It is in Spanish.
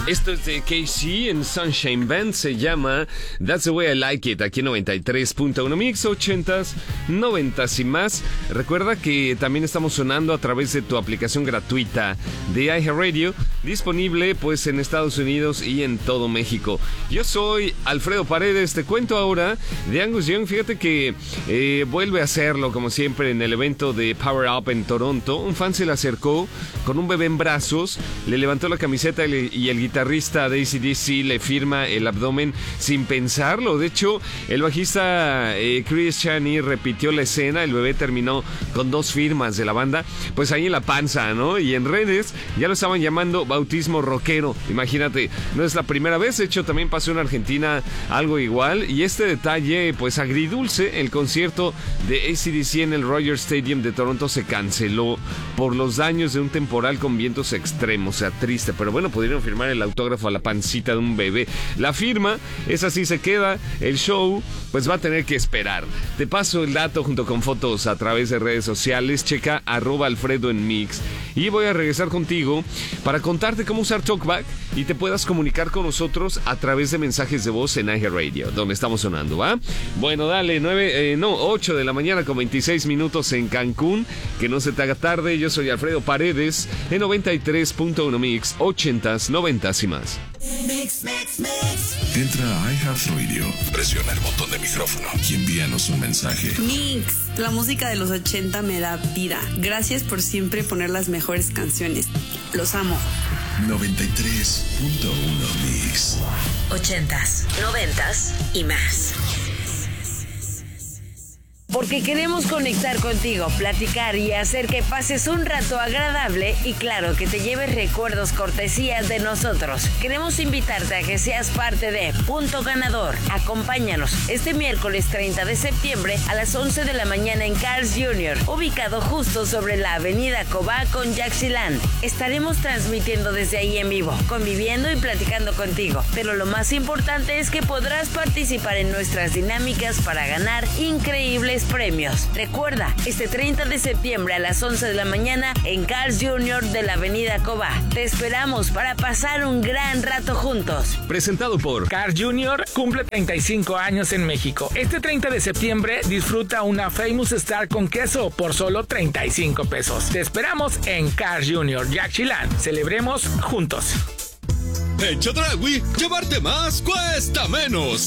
Esto es de KC en Sunshine Band, se llama That's the Way I Like It, aquí en 93.1 Mix, 80s, 90s y más. Recuerda que también estamos sonando a través de tu aplicación gratuita de iHeartRadio, disponible pues en Estados Unidos y en todo México. Yo soy Alfredo Paredes, te cuento ahora de Angus Young. Fíjate que vuelve a hacerlo como siempre en el evento de Power Up en Toronto. Un fan se le acercó con un bebé en brazos, le levantó la camiseta y el guitarrista de AC/DC le firma el abdomen sin pensarlo. De hecho, el bajista Chris Chaney repitió la escena. El bebé terminó con 2 firmas de la banda, pues ahí en la panza, ¿no? Y en redes ya lo estaban llamando bautismo rockero. Imagínate, no es la primera vez. De hecho, también pasó en Argentina algo igual. Y este detalle, pues agridulce, el concierto de AC/DC en el Rogers Stadium de Toronto se canceló por los daños de un temporal con vientos extremos. O sea, triste, pero bueno, pudieron firmar el autógrafo a la pancita de un bebé. La firma, esa sí se queda. El show, pues va a tener que esperar. Te paso el dato junto con fotos a través de redes sociales. Checa @Alfredo en Mix. Y voy a regresar contigo para contarte cómo usar TalkBack y te puedas comunicar con nosotros a través de mensajes de voz en iHeartRadio, donde estamos sonando, ¿va? Bueno, dale, 8 de la mañana con 26 minutos en Cancún. Que no se te haga tarde. Yo soy Alfredo Paredes en 93.1 Mix, 80s, 90s y más. Mix, mix, mix. Entra a iHeartRadio, presiona el botón de micrófono y envíanos un mensaje. Mix, la música de los 80 me da vida. Gracias por siempre poner las mejores canciones. Los amo. 93.1 Mix. 80s, 90s y más. Porque queremos conectar contigo, platicar y hacer que pases un rato agradable y claro, que te lleves recuerdos cortesías de nosotros. Queremos invitarte a que seas parte de Punto Ganador. Acompáñanos este miércoles 30 de septiembre a las 11 de la mañana en Carl's Jr., ubicado justo sobre la avenida Cobá con Yaxchilán. Estaremos transmitiendo desde ahí en vivo, conviviendo y platicando contigo. Pero lo más importante es que podrás participar en nuestras dinámicas para ganar increíbles premios. Recuerda, este 30 de septiembre a las 11 de la mañana en Carl's Jr. de la avenida Cobá. Te esperamos para pasar un gran rato juntos. Presentado por Carl's Jr. cumple 35 años en México. Este 30 de septiembre disfruta una Famous Star con queso por solo 35 pesos. Te esperamos en Carl's Jr. Yaxchilán. Celebremos juntos. En Chedraui, llevarte más cuesta menos.